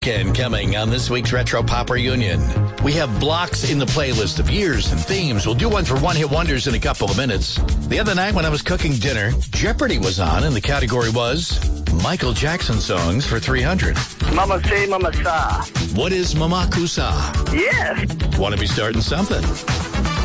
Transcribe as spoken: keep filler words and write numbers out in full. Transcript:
And coming on this week's Retro Pop Reunion, we have blocks in the playlist of years and themes. We'll do one for One Hit Wonders in a couple of minutes. The other night when I was cooking dinner, Jeopardy was on, and the category was Michael Jackson songs for three hundred. Mama say, mama sa. What is Mama Kusa? Yes. Want to be starting something?